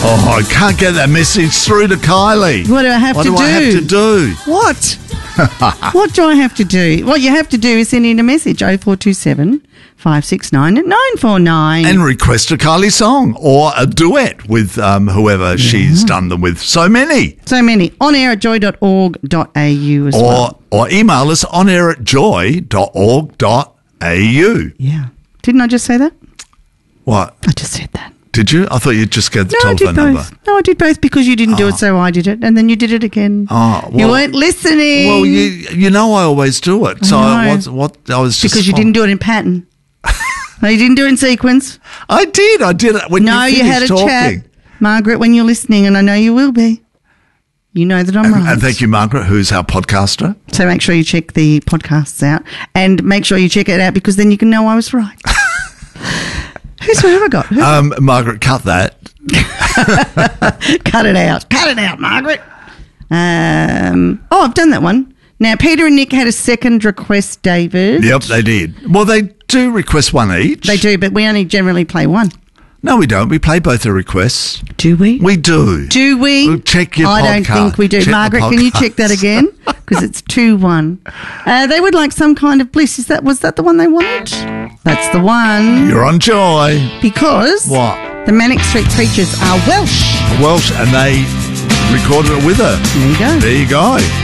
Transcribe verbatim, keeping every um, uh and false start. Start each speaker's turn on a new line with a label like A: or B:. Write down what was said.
A: Oh, I can't get that message through to Kylie.
B: What do I have
A: what
B: to
A: do?
B: do?
A: What do I have to do? What?
B: What do I have to do? What you have to do is send in a message, oh four two seven, five six nine, nine four nine.
A: And request a Kylie song or a duet with um, whoever yeah. she's done them with. So many.
B: So many. On air at joy dot org dot a u as
A: or,
B: well.
A: Or email us on air at joy dot org dot a u.
B: Yeah. Didn't I just say that?
A: What?
B: I just said that.
A: Did you? I thought you just gave the
B: no,
A: telephone
B: I did both.
A: number.
B: No, I did both because you didn't
A: oh.
B: do it, so I did it, and then you did it again.
A: Oh, well,
B: you weren't listening.
A: Well, you you know I always do it. So I I was, what I was just
B: because you didn't do it in pattern. No, you didn't do it in sequence.
A: I did. I did it when
B: no,
A: you
B: you had a
A: talking.
B: chat, Margaret. When you're listening, and I know you will be. You know that I'm
A: and,
B: right.
A: And thank you, Margaret, who's our podcaster.
B: So make sure you check the podcasts out, and make sure you check it out because then you can know I was right. Who's who have I got? Who?
A: Um, Margaret, cut that.
B: Cut it out. Cut it out, Margaret. Um, oh, I've done that one. Now, Peter and Nick had a second request, David.
A: Yep, they did. Well, they do request one each.
B: They do, but we only generally play one.
A: No, we don't. We play both the requests.
B: Do we?
A: We do.
B: Do we?
A: We'll check your
B: I
A: podcast.
B: don't think we do.
A: Check
B: Margaret, can you check that again? Because it's two one. Uh, they would like some kind of bliss. Is that was that the one they wanted? That's the one.
A: You're on Joy.
B: Because
A: what?
B: The Manic Street Preachers are Welsh.
A: Welsh, and they recorded it with her.
B: There you go.
A: There you go.